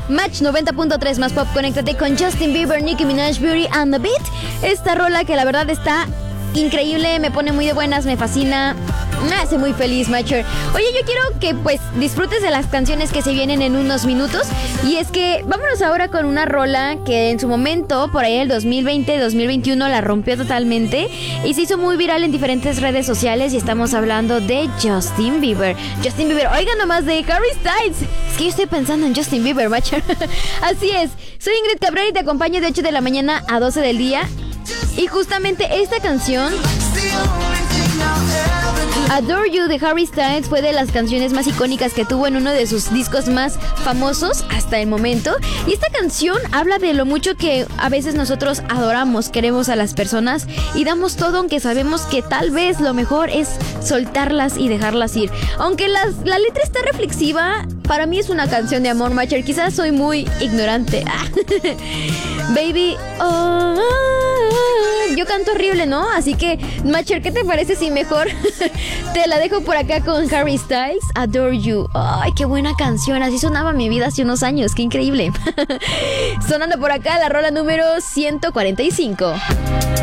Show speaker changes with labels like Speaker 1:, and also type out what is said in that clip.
Speaker 1: Match 90.3 más pop, conéctate con Justin Bieber, Nicki Minaj, Beauty and the Beat. Esta rola que la verdad está increíble, me pone muy de buenas, me fascina, me hace muy feliz, Matcher. Oye, yo quiero que pues disfrutes de las canciones que se vienen en unos minutos. Y es que vámonos ahora con una rola que en su momento, por ahí el 2020-2021, la rompió totalmente y se hizo muy viral en diferentes redes sociales. Y estamos hablando de Justin Bieber. Justin Bieber, oigan nomás, de Harry Styles. Es que yo estoy pensando en Justin Bieber, Matcher. Así es, soy Ingrid Cabrera y te acompaño de 8 de la mañana a 12 del día. Y justamente esta canción, Adore You, de Harry Styles, fue de las canciones más icónicas que tuvo en uno de sus discos más famosos hasta el momento. Y esta canción habla de lo mucho que a veces nosotros adoramos, queremos a las personas y damos todo, aunque sabemos que tal vez lo mejor es soltarlas y dejarlas ir. Aunque la letra está reflexiva, para mí es una canción de amor, Matcher. Quizás soy muy ignorante. Baby, yo canto horrible, ¿no? Así que, Matcher, ¿qué te parece si mejor te la dejo por acá con Harry Styles, Adore You? Ay, qué buena canción. Así sonaba mi vida hace unos años. Qué increíble. Sonando por acá la rola número 145.